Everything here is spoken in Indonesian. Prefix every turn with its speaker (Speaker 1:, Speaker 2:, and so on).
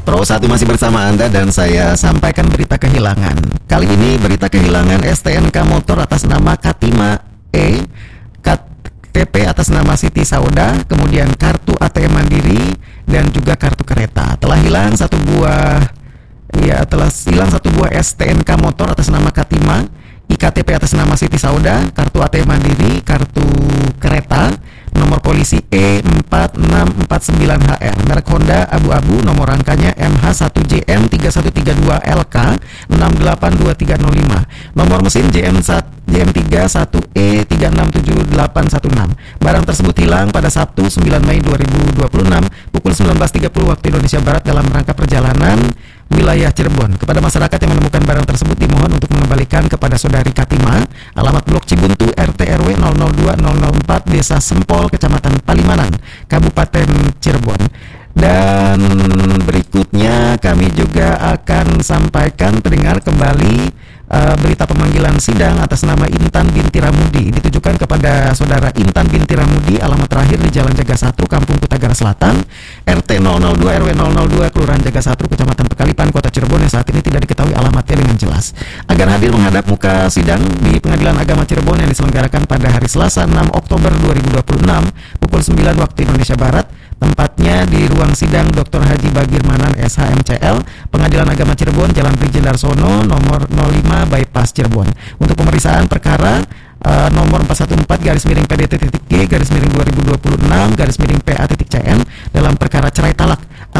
Speaker 1: Pro 1 masih bersama Anda dan saya sampaikan berita kehilangan. Kali ini berita kehilangan STNK motor atas nama Katima E, KTP atas nama Siti Sauda, kemudian kartu ATM Mandiri dan juga kartu kereta. Telah hilang satu buah STNK motor atas nama Katima, IKTP atas nama Siti Sauda, kartu ATM Mandiri, kartu kereta, nomor polisi E4649HR, merek Honda abu-abu, nomor rangkanya MH1JM3132LK 682305, nomor mesin JM31E367816. Barang tersebut hilang pada Sabtu 9 Mei 2026 pukul 19.30 waktu Indonesia Barat dalam rangka perjalanan wilayah Cirebon. Kepada masyarakat yang menemukan barang tersebut dimohon untuk mengembalikan kepada saudari Katima, alamat Blok Cibuntu, RT RW 002004, Desa Sempol, Kecamatan Palimanan, Kabupaten Cirebon. Dan berikutnya kami juga akan sampaikan pendengar kembali berita pemanggilan sidang atas nama Intan binti Ramudi, ditujukan kepada saudara Intan binti Ramudi, alamat terakhir di Jalan Jaga 1, Kampung Kutagara Selatan, RT 002 RW 002, Kelurahan Jaga 1, Kecamatan Pekalipan, Kota Cirebon, yang saat ini tidak diketahui alamatnya dengan jelas. Agar hadir menghadap muka sidang di Pengadilan Agama Cirebon yang diselenggarakan pada hari Selasa 6 Oktober 2026 pukul 9 waktu Indonesia Barat. Tempatnya di ruang sidang Dr. Haji Bagirmanan SHMCL, Pengadilan Agama Cirebon, Jalan Brigjen Darsono, nomor 05 Bypass Cirebon. Untuk pemeriksaan perkara nomor 414-PDT-G-2026-PA-CN dalam perkara cerai talak